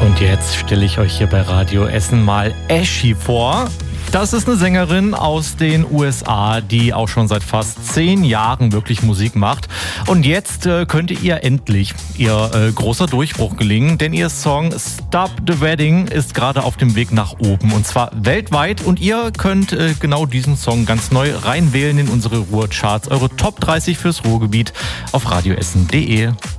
Und jetzt stelle ich euch hier bei Radio Essen mal Ashy vor. Das ist eine Sängerin aus den USA, die auch schon seit fast 10 Jahren wirklich Musik macht. Und jetzt könnte ihr endlich ihr großer Durchbruch gelingen, denn ihr Song Stop the Wedding ist gerade auf dem Weg nach oben und zwar weltweit. Und ihr könnt genau diesen Song ganz neu reinwählen in unsere Ruhrcharts, eure Top 30 fürs Ruhrgebiet auf radioessen.de.